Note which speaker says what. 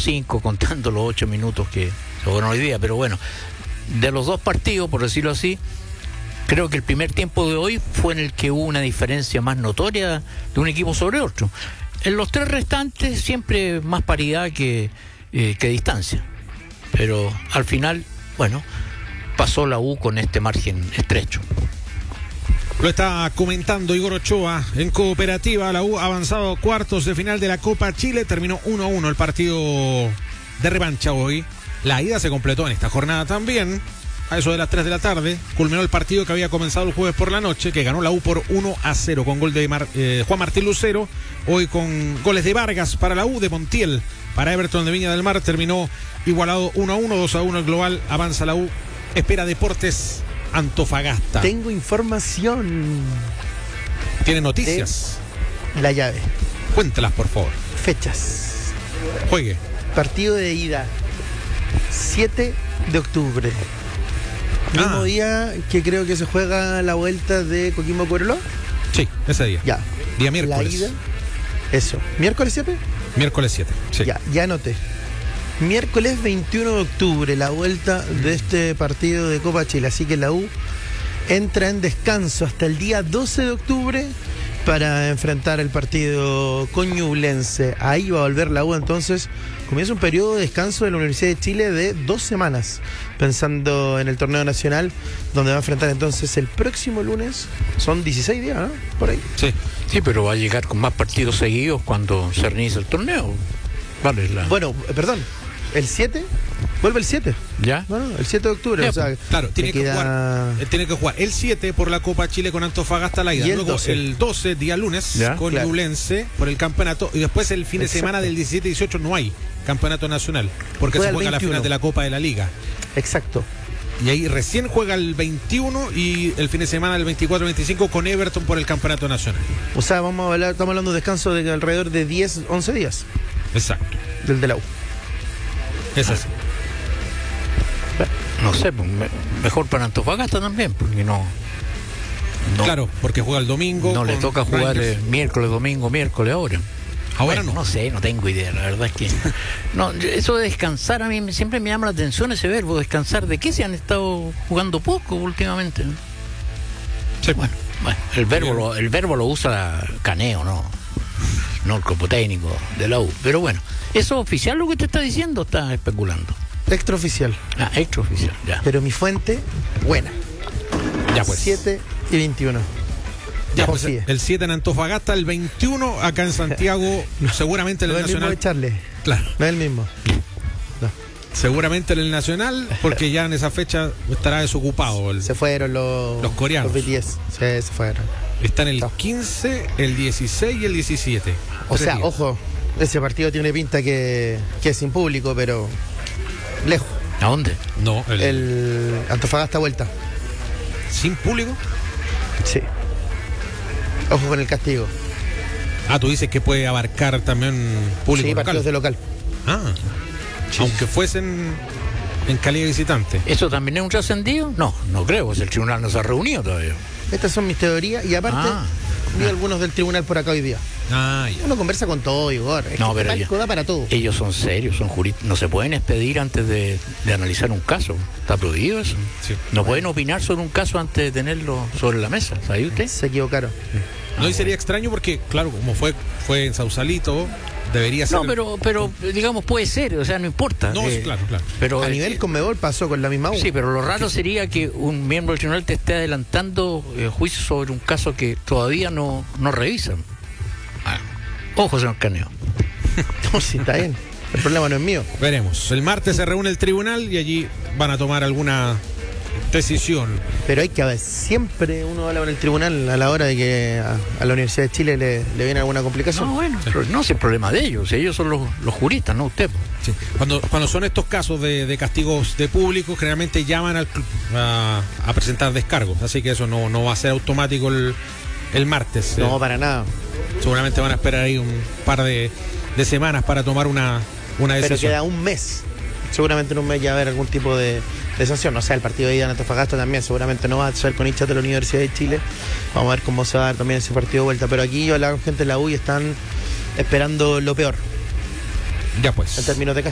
Speaker 1: 5 contando los 8 minutos que se fueron hoy día, pero bueno, de los dos partidos, por decirlo así, creo que el primer tiempo de hoy fue en el que hubo una diferencia más notoria de un equipo sobre otro. En los 3 restantes siempre más paridad que distancia, pero al final, bueno, pasó la U con este margen estrecho.
Speaker 2: Lo está comentando Igor Ochoa. En Cooperativa, la U ha avanzado a cuartos de final de la Copa Chile. Terminó 1-1 el partido de revancha hoy. La ida se completó en esta jornada también. A eso de las 3 de la tarde culminó el partido que había comenzado el jueves por la noche, que ganó la U por 1-0 con gol de Juan Martín Lucero. Hoy con goles de Vargas para la U, de Montiel para Everton de Viña del Mar. Terminó igualado 1-1, 2-1 el global. Avanza la U. Espera Deportes Antofagasta.
Speaker 3: Tengo información.
Speaker 2: ¿Tiene noticias?
Speaker 3: La llave.
Speaker 2: Cuéntalas, por favor.
Speaker 3: Fechas.
Speaker 2: Juegue.
Speaker 3: Partido de ida, 7 de octubre. Mismo día que creo que se juega la vuelta de Coquimbo Cobreloa.
Speaker 2: Sí, ese día.
Speaker 3: Ya.
Speaker 2: Día miércoles.
Speaker 3: La ida. Eso. ¿Miércoles 7?
Speaker 2: Miércoles 7. Sí.
Speaker 3: Ya anoté. Miércoles 21 de octubre, la vuelta de este partido de Copa Chile. Así que la U entra en descanso hasta el día 12 de octubre para enfrentar el partido con Ñublense. Ahí va a volver la U, entonces comienza un periodo de descanso de la Universidad de Chile de 2 semanas, pensando en el torneo nacional, donde va a enfrentar entonces el próximo lunes. Son 16 días, ¿no? Por ahí.
Speaker 1: Sí, pero va a llegar con más partidos seguidos cuando se reinicie el torneo. Vale,
Speaker 3: Bueno, perdón, el 7, vuelve el 7.
Speaker 1: ¿Ya?
Speaker 3: Bueno, el 7 de octubre.
Speaker 1: Ya,
Speaker 3: o sea,
Speaker 2: claro, tiene que jugar el 7 por la Copa Chile con Antofagasta la ida.
Speaker 3: Y
Speaker 2: Luego
Speaker 3: 12.
Speaker 2: el 12, día lunes,
Speaker 1: ¿Ya?
Speaker 2: con Ñublense por el campeonato. Y después el fin de semana del 17 y 18 no hay campeonato nacional, porque
Speaker 3: Juega
Speaker 2: se juega
Speaker 3: el
Speaker 2: la
Speaker 3: 21.
Speaker 2: final de la Copa de la Liga.
Speaker 3: Exacto.
Speaker 2: Y ahí recién juega el 21 y el fin de semana el 24-25 con Everton por el campeonato nacional.
Speaker 3: O sea, estamos hablando de descanso de alrededor de 10, 11 días.
Speaker 2: Exacto.
Speaker 3: Del de la U.
Speaker 2: Es así.
Speaker 1: No sé, pues, mejor para Antofagasta también, porque no
Speaker 2: Claro, porque juega el domingo.
Speaker 1: le
Speaker 2: con
Speaker 1: toca jugar
Speaker 2: Rangers.
Speaker 1: miércoles, domingo, miércoles ahora.
Speaker 2: Ahora
Speaker 1: Bueno,
Speaker 2: no.
Speaker 1: no sé, no tengo idea, la verdad es que no, eso de descansar a mí siempre me llama la atención ese verbo, descansar. ¿De qué se han estado jugando poco últimamente?
Speaker 2: Sí.
Speaker 1: Bueno, el verbo lo usa Caneo, no el cuerpo técnico de la U. Pero bueno, ¿eso es oficial lo que te está diciendo o estás especulando?
Speaker 3: Extraoficial.
Speaker 1: Extraoficial, ya.
Speaker 3: Pero mi fuente, buena.
Speaker 2: Ya pues.
Speaker 3: 7 y 21.
Speaker 2: Ya, pues,
Speaker 3: Confíe.
Speaker 2: el 7 en Antofagasta, el 21 acá en Santiago, seguramente en
Speaker 3: No
Speaker 2: el
Speaker 3: es el mismo
Speaker 2: Nacional.
Speaker 3: de Charles.
Speaker 2: Claro,
Speaker 3: No es el mismo. No.
Speaker 2: seguramente en el Nacional, porque ya en esa fecha estará desocupado.
Speaker 3: Se fueron los
Speaker 2: coreanos.
Speaker 3: Los BTS. Se fueron.
Speaker 2: Están el
Speaker 3: No.
Speaker 2: 15, el 16 y el 17.
Speaker 3: O
Speaker 2: 3
Speaker 3: sea,
Speaker 2: días.
Speaker 3: ojo, ese partido tiene pinta que es sin público, pero lejos.
Speaker 1: ¿A dónde?
Speaker 2: No,
Speaker 3: El Antofagasta vuelta.
Speaker 2: sin público.
Speaker 3: Sí. Ojo con el castigo.
Speaker 2: Tú dices que puede abarcar también público
Speaker 3: Sí,
Speaker 2: local.
Speaker 3: partidos de local.
Speaker 2: Aunque fuesen en calidad de visitante.
Speaker 1: ¿Eso también es un trascendido? No creo, pues el tribunal no se ha reunido todavía.
Speaker 3: Estas son mis teorías y aparte vi algunos del tribunal por acá hoy día.
Speaker 2: Ya.
Speaker 3: Uno conversa con todo, Igor. Es
Speaker 1: No,
Speaker 3: que
Speaker 1: pero
Speaker 3: este marco da para todo.
Speaker 1: Ellos son serios, son juristas, no se pueden expedir antes de analizar un caso. ¿Está prohibido eso?
Speaker 2: Sí.
Speaker 1: No pueden opinar sobre un caso antes de tenerlo sobre la mesa, ¿sabe usted?
Speaker 3: Se equivocaron.
Speaker 2: No, y sería extraño porque, claro, como fue en Sausalito, debería ser.
Speaker 1: No, pero digamos puede ser, o sea, no importa.
Speaker 2: No, sí, claro.
Speaker 1: Pero
Speaker 3: A nivel Conmebol pasó con la misma U.
Speaker 1: sí, pero lo raro sería que un miembro del tribunal te esté adelantando juicio sobre un caso que todavía no revisan. Ojo, señor Caneo.
Speaker 3: No, sí, está bien. El problema no es mío.
Speaker 2: Veremos. El martes se reúne el tribunal y allí van a tomar alguna decisión.
Speaker 3: Pero hay que ver, siempre uno habla con el tribunal a la hora de que a la Universidad de Chile le viene alguna complicación.
Speaker 1: No, bueno, pero no es el problema de ellos, ellos son los juristas, no usted.
Speaker 2: Sí. Cuando son estos casos de castigos de público, generalmente llaman al club a presentar descargos. Así que eso no va a ser automático el martes.
Speaker 3: No, para nada.
Speaker 2: Seguramente van a esperar ahí un par de semanas para tomar una decisión.
Speaker 3: Pero queda un mes. Seguramente en un mes ya va a haber algún tipo de sanción. O sea, el partido de ida en Antofagasta también seguramente no va a ser con hinchas de la Universidad de Chile. Vamos a ver cómo se va a dar también ese partido de vuelta. Pero aquí yo hablaba con gente de la U y están esperando lo peor
Speaker 2: Ya pues.
Speaker 3: en términos de